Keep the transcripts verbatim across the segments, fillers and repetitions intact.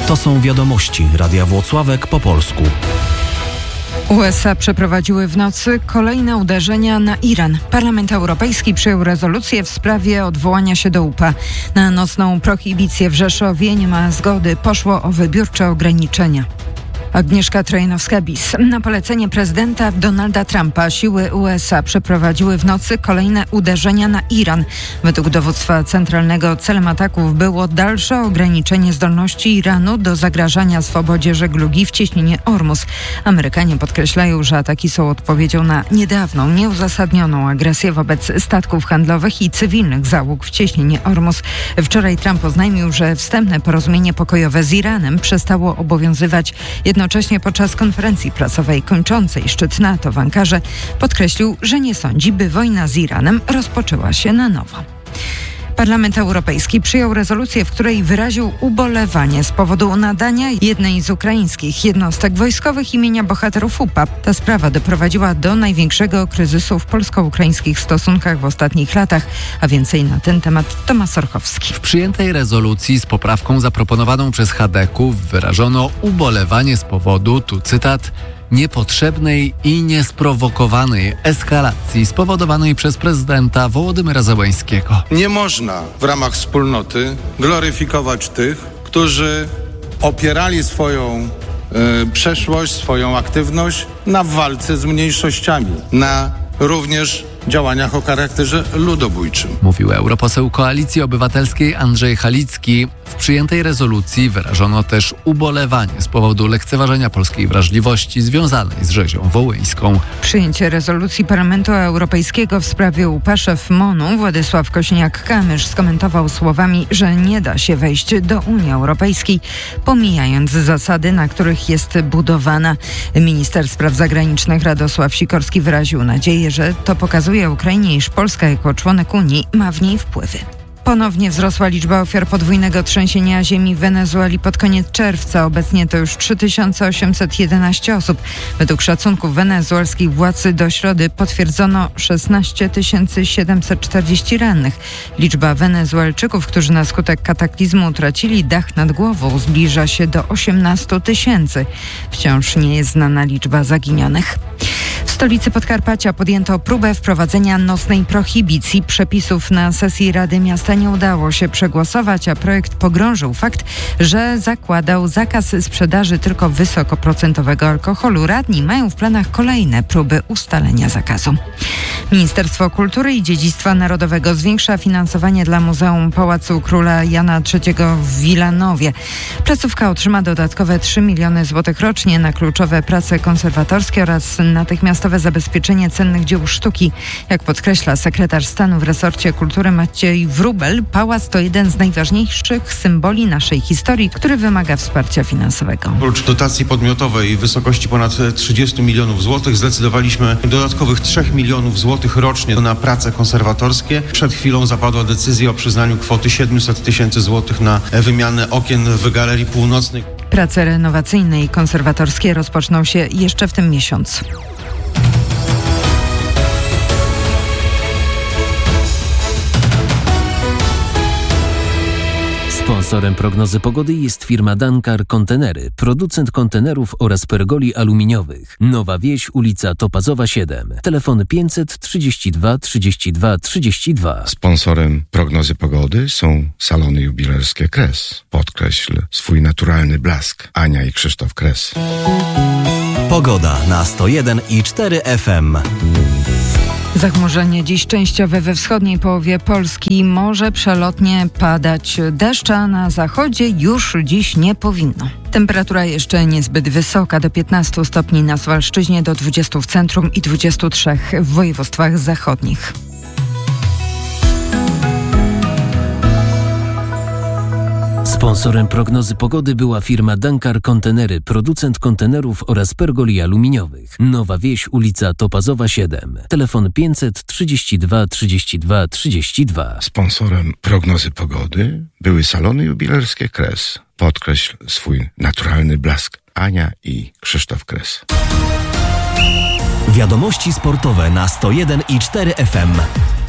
To są wiadomości Radia Włocławek po polsku. U S A przeprowadziły w nocy kolejne uderzenia na Iran. Parlament Europejski przyjął rezolucję w sprawie odwołania się do U P A. Na nocną prohibicję w Rzeszowie nie ma zgody. Poszło o wybiórcze ograniczenia. Agnieszka Trojanowska-Bis. Na polecenie prezydenta Donalda Trumpa siły U S A przeprowadziły w nocy kolejne uderzenia na Iran. Według dowództwa centralnego celem ataków było dalsze ograniczenie zdolności Iranu do zagrażania swobodzie żeglugi w cieśninie Ormus. Amerykanie podkreślają, że ataki są odpowiedzią na niedawną, nieuzasadnioną agresję wobec statków handlowych i cywilnych załóg w cieśninie Ormus. Wczoraj Trump oznajmił, że wstępne porozumienie pokojowe z Iranem przestało obowiązywać. Jednocześnie podczas konferencji prasowej kończącej szczyt NATO w Ankarze podkreślił, że nie sądzi, by wojna z Iranem rozpoczęła się na nowo. Parlament Europejski przyjął rezolucję, w której wyraził ubolewanie z powodu nadania jednej z ukraińskich jednostek wojskowych imienia bohaterów U P A. Ta sprawa doprowadziła do największego kryzysu w polsko-ukraińskich stosunkach w ostatnich latach, a więcej na ten temat Tomasz Orchowski. W przyjętej rezolucji z poprawką zaproponowaną przez Chadeków wyrażono ubolewanie z powodu, tu cytat, niepotrzebnej i niesprowokowanej eskalacji spowodowanej przez prezydenta Wołodymyra Zełenskiego. Nie można w ramach wspólnoty gloryfikować tych, którzy opierali swoją y, przeszłość, swoją aktywność na walce z mniejszościami, na również działaniach o charakterze ludobójczym. Mówił europoseł Koalicji Obywatelskiej Andrzej Halicki. W przyjętej rezolucji wyrażono też ubolewanie z powodu lekceważenia polskiej wrażliwości związanej z rzezią wołyńską. Przyjęcie rezolucji Parlamentu Europejskiego w sprawie U P A szef M O N-u Władysław Kosiniak-Kamysz skomentował słowami, że nie da się wejść do Unii Europejskiej, pomijając zasady, na których jest budowana. Minister spraw zagranicznych Radosław Sikorski wyraził nadzieję, że to pokazuje Ukrainie, iż Polska jako członek Unii ma w niej wpływy. Ponownie wzrosła liczba ofiar podwójnego trzęsienia ziemi w Wenezueli pod koniec czerwca. Obecnie to już trzy tysiące osiemset jedenaście osób. Według szacunków wenezuelskich władz do środy potwierdzono szesnaście tysięcy siedemset czterdzieści rannych. Liczba Wenezuelczyków, którzy na skutek kataklizmu utracili dach nad głową, zbliża się do osiemnaście tysięcy. Wciąż nie jest znana liczba zaginionych. W stolicy Podkarpacia podjęto próbę wprowadzenia nocnej prohibicji. Przepisów na sesji Rady Miasta nie udało się przegłosować, a projekt pogrążył fakt, że zakładał zakaz sprzedaży tylko wysokoprocentowego alkoholu. Radni mają w planach kolejne próby ustalenia zakazu. Ministerstwo Kultury i Dziedzictwa Narodowego zwiększa finansowanie dla Muzeum Pałacu Króla Jana trzeciego w Wilanowie. Placówka otrzyma dodatkowe trzy miliony złotych rocznie na kluczowe prace konserwatorskie oraz natychmiastowe zabezpieczenie cennych dzieł sztuki. Jak podkreśla sekretarz stanu w resorcie kultury Maciej Wróbel, pałac to jeden z najważniejszych symboli naszej historii, który wymaga wsparcia finansowego. Oprócz dotacji podmiotowej w wysokości ponad trzydziestu milionów złotych zdecydowaliśmy dodatkowych trzech milionów złotych rocznie na prace konserwatorskie. Przed chwilą zapadła decyzja o przyznaniu kwoty siedemset tysięcy złotych na wymianę okien w Galerii Północnej. Prace renowacyjne i konserwatorskie rozpoczną się jeszcze w tym miesiącu. Sponsorem prognozy pogody jest firma Dankar Kontenery, producent kontenerów oraz pergoli aluminiowych. Nowa Wieś, ulica Topazowa siedem. Telefon pięćset trzydzieści dwa trzydzieści dwa trzydzieści dwa. Sponsorem prognozy pogody są salony jubilerskie Kres. Podkreśl swój naturalny blask. Ania i Krzysztof Kres. Pogoda na sto jeden i cztery F M. Zachmurzenie dziś częściowe we wschodniej połowie Polski. Może przelotnie padać deszcz, a na zachodzie już dziś nie powinno. Temperatura jeszcze niezbyt wysoka, do piętnastu stopni na Suwalszczyźnie, do dwudziestu w centrum i dwudziestu trzech w województwach zachodnich. Sponsorem prognozy pogody była firma Dankar Kontenery, producent kontenerów oraz pergoli aluminiowych. Nowa Wieś, ulica Topazowa siedem. Telefon pięćset trzydzieści dwa trzydzieści dwa trzydzieści dwa. Sponsorem prognozy pogody były salony jubilerskie Kres. Podkreśl swój naturalny blask. Ania i Krzysztof Kres. Wiadomości sportowe na sto jeden i cztery F M.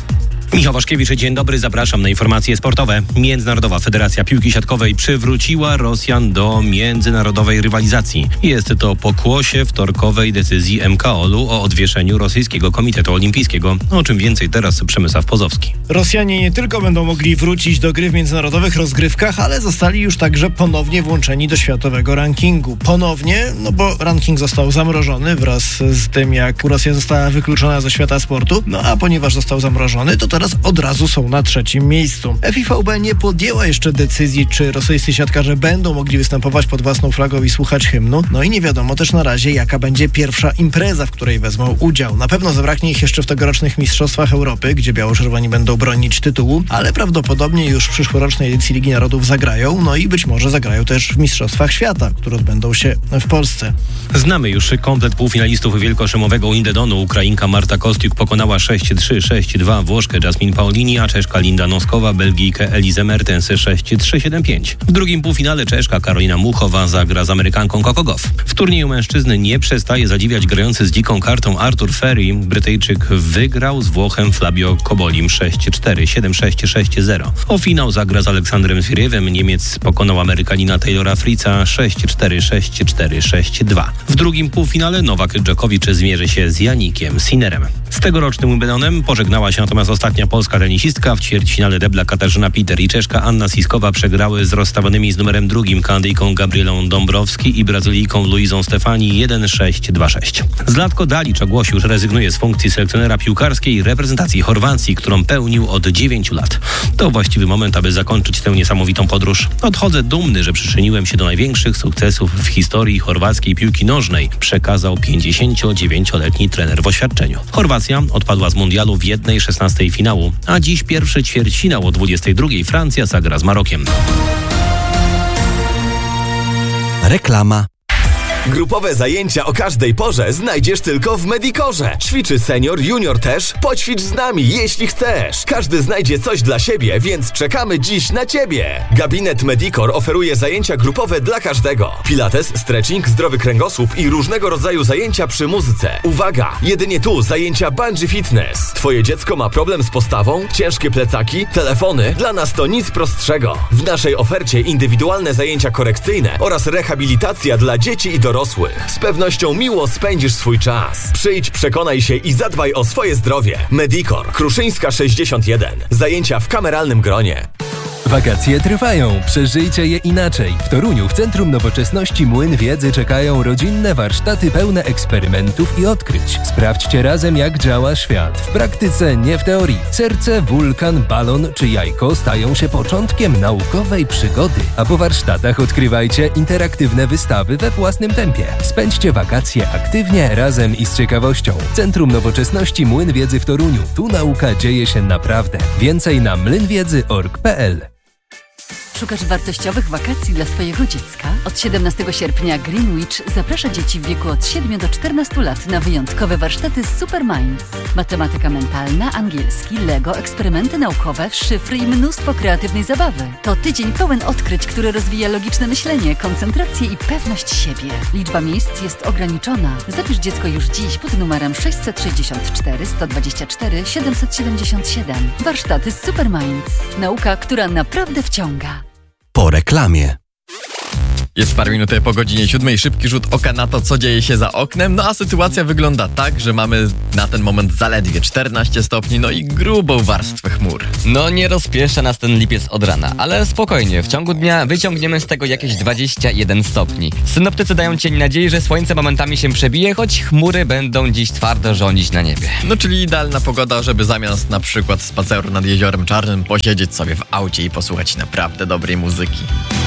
Michał Waszkiewicz, dzień dobry, zapraszam na informacje sportowe. Międzynarodowa Federacja Piłki Siatkowej przywróciła Rosjan do międzynarodowej rywalizacji. Jest to pokłosie wtorkowej decyzji M K O L u o odwieszeniu rosyjskiego Komitetu Olimpijskiego. O czym więcej teraz Przemysław Pozowski. Rosjanie nie tylko będą mogli wrócić do gry w międzynarodowych rozgrywkach, ale zostali już także ponownie włączeni do światowego rankingu. Ponownie, no bo ranking został zamrożony wraz z tym, jak Rosja została wykluczona ze świata sportu. No a ponieważ został zamrożony, to teraz od razu są na trzecim miejscu. F I V B nie podjęła jeszcze decyzji, czy rosyjscy siatkarze będą mogli występować pod własną flagą i słuchać hymnu. No i nie wiadomo też na razie, jaka będzie pierwsza impreza, w której wezmą udział. Na pewno zabraknie ich jeszcze w tegorocznych Mistrzostwach Europy, gdzie biało-czerwoni będą bronić tytułu, ale prawdopodobnie już w przyszłorocznej edycji Ligi Narodów zagrają, no i być może zagrają też w Mistrzostwach Świata, które odbędą się w Polsce. Znamy już komplet półfinalistów wielkoszymowego Wimbledonu. Ukrainka Marta Kostiuk pokonała sześć trzy, sześć dwa Włoszkę Jasmine Paolini, a Czeszka Linda Noskowa Belgijkę Elizę Mertens sześć trzy, siedem pięć. W drugim półfinale Czeszka Karolina Muchowa zagra z Amerykanką Coco Gauff. W turnieju mężczyzny nie przestaje zadziwiać grający z dziką kartą Artur Ferry. Brytyjczyk wygrał z Włochem Flavio Cobolim sześć cztery, siedem sześć, sześć zero. O finał zagra z Aleksandrem Zvirevem. Niemiec pokonał Amerykanina Taylora Fritza sześć cztery, sześć cztery, sześć dwa. W drugim półfinale Nowak Dżokowicz zmierzy się z Janikiem Sinnerem. Z tegorocznym Wimbledonem pożegnała się natomiast ostatnia polska tenisistka. W ćwierćfinale debla Katarzyna Peter i Czeszka Anna Siskowa przegrały z rozstawanymi z numerem drugim Kanadyjką Gabrielą Dąbrowski i Brazylijką Luizą Stefani jeden sześć, dwa sześć. Zlatko Dalic ogłosił, że rezygnuje z funkcji selekcjonera piłkarskiej reprezentacji Chorwacji, którą pełnił od dziewięciu lat. To właściwy moment, aby zakończyć tę niesamowitą podróż. Odchodzę dumny, że przyczyniłem się do największych sukcesów w historii chorwackiej piłki nożnej, przekazał pięćdziesięciodziewięcioletni trener w oświadczeniu. Chorwacja odpadła z mundialu w jednej szesnastej finału, a dziś pierwszy ćwierćfinał o dwudziestej drugiej Francja zagra z Marokiem. Reklama. Grupowe zajęcia o każdej porze znajdziesz tylko w Medicorze. Ćwiczy senior, junior też. Poćwicz z nami, jeśli chcesz. Każdy znajdzie coś dla siebie, więc czekamy dziś na Ciebie. Gabinet Medicor oferuje zajęcia grupowe dla każdego. Pilates, stretching, zdrowy kręgosłup i różnego rodzaju zajęcia przy muzyce. Uwaga! Jedynie tu zajęcia bungee fitness. Twoje dziecko ma problem z postawą? Ciężkie plecaki? Telefony? Dla nas to nic prostszego. W naszej ofercie indywidualne zajęcia korekcyjne oraz rehabilitacja dla dzieci i dorosłych. dorosłych. Z pewnością miło spędzisz swój czas. Przyjdź, przekonaj się i zadbaj o swoje zdrowie. Medicor, Kruszyńska sześćdziesiąt jeden. Zajęcia w kameralnym gronie. Wakacje trwają, przeżyjcie je inaczej. W Toruniu w Centrum Nowoczesności Młyn Wiedzy czekają rodzinne warsztaty pełne eksperymentów i odkryć. Sprawdźcie razem, jak działa świat. W praktyce, nie w teorii. Serce, wulkan, balon czy jajko stają się początkiem naukowej przygody. A po warsztatach odkrywajcie interaktywne wystawy we własnym tempie. Spędźcie wakacje aktywnie, razem i z ciekawością. Centrum Nowoczesności Młyn Wiedzy w Toruniu. Tu nauka dzieje się naprawdę. Więcej na młyn wiedzy kropka org kropka pe el. Szukasz wartościowych wakacji dla swojego dziecka? Od siedemnastego sierpnia Greenwich zaprasza dzieci w wieku od siedmiu do czternastu lat na wyjątkowe warsztaty Super Minds. Matematyka mentalna, angielski, Lego, eksperymenty naukowe, szyfry i mnóstwo kreatywnej zabawy. To tydzień pełen odkryć, który rozwija logiczne myślenie, koncentrację i pewność siebie. Liczba miejsc jest ograniczona. Zapisz dziecko już dziś pod numerem sześć sześć cztery, sto dwadzieścia cztery, siedemset siedemdziesiąt siedem. Warsztaty Super Minds. Nauka, która naprawdę wciąga. Po reklamie. Jest parę minut po godzinie siódmej. Szybki rzut oka na to, co dzieje się za oknem. No a sytuacja wygląda tak, że mamy na ten moment zaledwie czternaście stopni, no i grubą warstwę chmur. No nie rozpiesza nas ten lipiec od rana, ale spokojnie, w ciągu dnia wyciągniemy z tego jakieś dwadzieścia jeden stopni. Synoptycy dają cień nadziei, że słońce momentami się przebije, choć chmury będą dziś twardo rządzić na niebie. No czyli idealna pogoda, żeby zamiast na przykład spaceru nad Jeziorem Czarnym posiedzieć sobie w aucie i posłuchać naprawdę dobrej muzyki.